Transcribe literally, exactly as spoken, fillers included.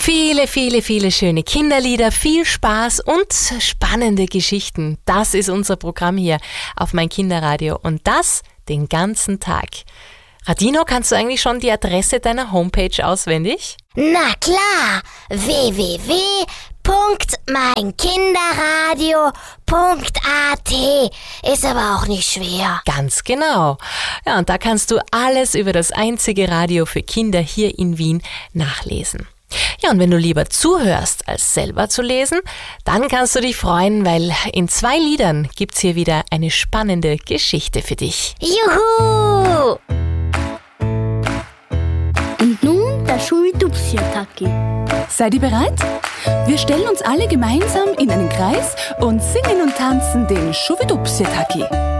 Viele, viele, viele schöne Kinderlieder, viel Spaß und spannende Geschichten. Das ist unser Programm hier auf mein Kinderradio und das den ganzen Tag. Radino, kannst du eigentlich schon die Adresse deiner Homepage auswendig? Na klar, w w w punkt mein kinderradio punkt a t ist aber auch nicht schwer. Ganz genau. Ja, und da kannst du alles über das einzige Radio für Kinder hier in Wien nachlesen. Ja, und wenn du lieber zuhörst, als selber zu lesen, dann kannst du dich freuen, weil in zwei Liedern gibt's hier wieder eine spannende Geschichte für dich. Juhu! Und nun der Schubidubsi-Attacke. Seid ihr bereit? Wir stellen uns alle gemeinsam in einen Kreis und singen und tanzen den Schubidubsi-Attacke.